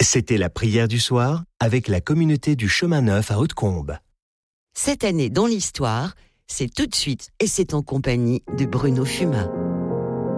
C'était la prière du soir avec la communauté du Chemin Neuf à Hautecombe. Cette année dans l'histoire, c'est tout de suite et c'est en compagnie de Bruno Fuma.